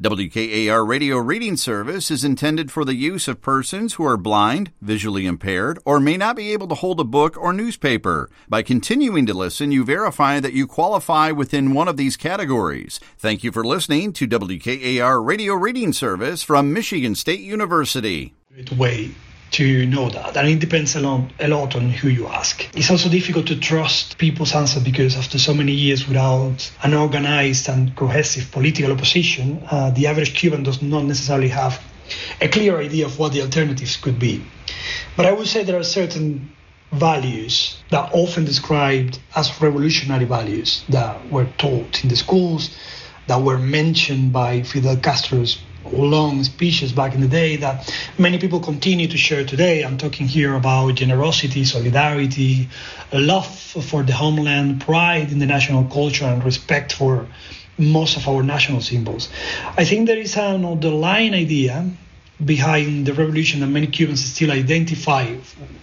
WKAR Radio Reading Service is intended for the use of persons who are blind, visually impaired, or may not be able to hold a book or newspaper. By continuing to listen, you verify that you qualify within one of these categories. Thank you for listening to WKAR Radio Reading Service from Michigan State University. Way to know that, and it depends a lot on who you ask. It's also difficult to trust people's answer because after so many years without an organized and cohesive political opposition, the average Cuban does not necessarily have a clear idea of what the alternatives could be. But I would say there are certain values that are often described as revolutionary values that were taught in the schools, that were mentioned by Fidel Castro's long speeches back in the day, that many people continue to share today. I'm talking here about generosity, solidarity, love for the homeland, pride in the national culture, and respect for most of our national symbols. I think there is an underlying idea behind the revolution that many Cubans still identify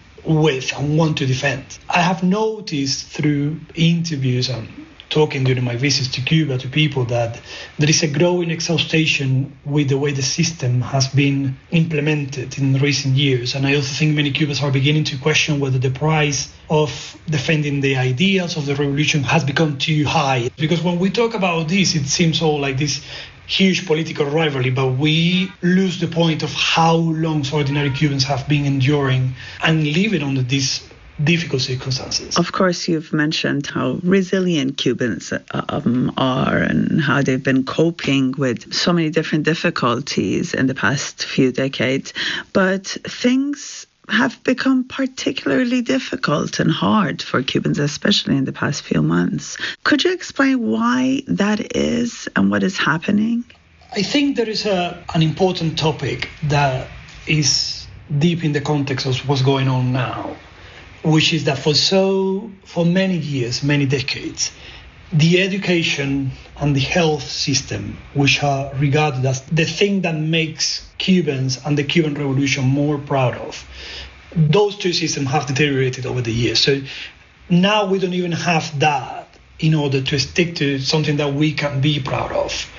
with and want to defend. I have noticed through interviews and talking during my visits to Cuba to people that there is a growing exhaustion with the way the system has been implemented in recent years. And I also think many Cubans are beginning to question whether the price of defending the ideals of the revolution has become too high. Because when we talk about this, it seems all like this huge political rivalry, but we lose the point of how long ordinary Cubans have been enduring and living under these difficult circumstances. Of course, you've mentioned how resilient Cubans are and how they've been coping with so many different difficulties in the past few decades. But things have become particularly difficult and hard for Cubans, especially in the past few months. Could you explain why that is and what is happening? I think there is an important topic that is deep in the context of what's going on now, which is that for many years, many decades, the education and the health system, which are regarded as the thing that makes Cubans and the Cuban Revolution more proud of, those two systems have deteriorated over the years. So now we don't even have that in order to stick to something that we can be proud of.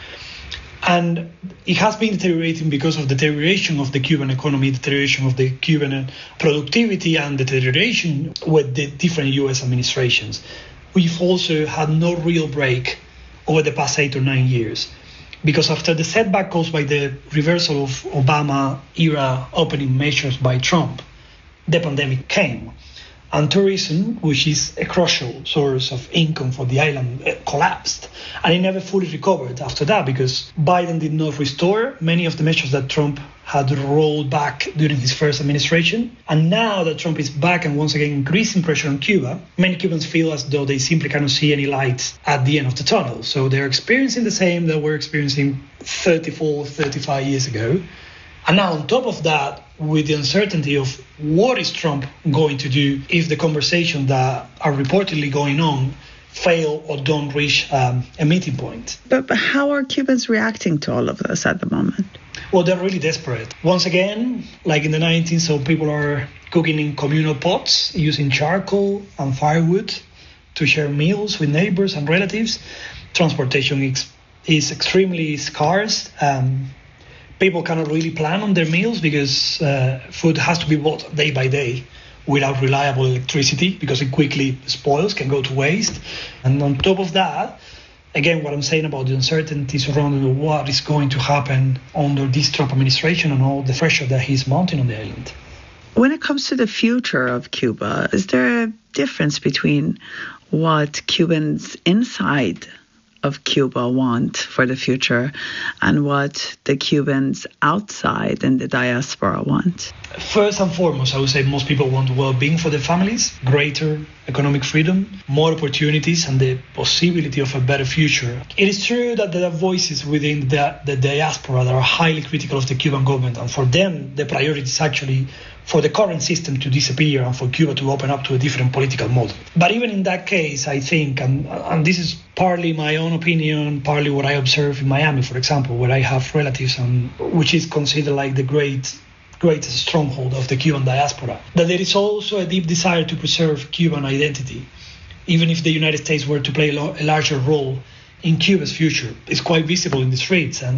And it has been deteriorating because of the deterioration of the Cuban economy, deterioration of the Cuban productivity, and deterioration with the different U.S. administrations. We've also had no real break over the past 8 or 9 years, because after the setback caused by the reversal of Obama-era opening measures by Trump, the pandemic came. And tourism, which is a crucial source of income for the island, collapsed. And it never fully recovered after that because Biden did not restore many of the measures that Trump had rolled back during his first administration. And now that Trump is back and once again increasing pressure on Cuba, many Cubans feel as though they simply cannot see any light at the end of the tunnel. So they're experiencing the same that we're experiencing 34, 35 years ago. And now on top of that, with the uncertainty of what is Trump going to do if the conversations that are reportedly going on fail or don't reach a meeting point. But how are Cubans reacting to all of this at the moment? Well, they're really desperate. Once again, like in the 90s, so people are cooking in communal pots, using charcoal and firewood to share meals with neighbors and relatives. Transportation is extremely scarce. People cannot really plan on their meals because food has to be bought day by day without reliable electricity because it quickly spoils, can go to waste. And on top of that, again, what I'm saying about the uncertainties around what is going to happen under this Trump administration and all the pressure that he's mounting on the island. When it comes to the future of Cuba, is there a difference between what Cubans inside of Cuba want for the future and what the Cubans outside in the diaspora want? First and foremost, I would say most people want well-being for their families, greater economic freedom, more opportunities, and the possibility of a better future. It is true that there are voices within the diaspora that are highly critical of the Cuban government, and for them, the priority is actually for the current system to disappear and for Cuba to open up to a different political model. But even in that case, I think, and this is partly my own opinion, partly what I observe in Miami, for example, where I have relatives, which is considered like the greatest stronghold of the Cuban diaspora, that there is also a deep desire to preserve Cuban identity, even if the United States were to play a larger role in Cuba's future. It's quite visible in the streets, and